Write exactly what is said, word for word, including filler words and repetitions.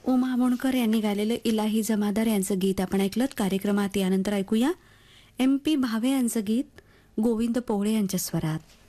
उमा मुणकर यांनी गायलेलं इलाही जमादार यांचं गीत आपण ऐकलं. कार्यक्रमात यानंतर ऐकूया एम पी भावे यांचं गीत गोविंद पोवळे यांच्या स्वरात.